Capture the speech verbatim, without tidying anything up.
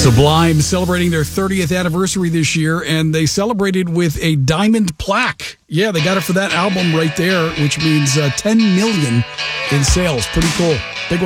Sublime celebrating their thirtieth anniversary this year, and they celebrated with a diamond plaque. Yeah, they got it for that album right there, which means uh, ten million in sales. Pretty cool. Big one.